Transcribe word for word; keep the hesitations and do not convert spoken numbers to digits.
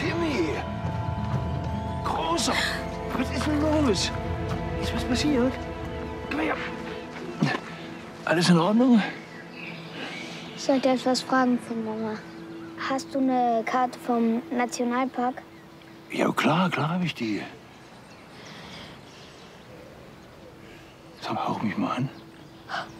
Timmy! Großer! Was ist denn los? Ist was passiert? Komm her! Alles in Ordnung? Ich sollte etwas fragen von Mama. Hast du eine Karte vom Nationalpark? Ja, klar, klar habe ich die. Sag mal, hauch mich mal an.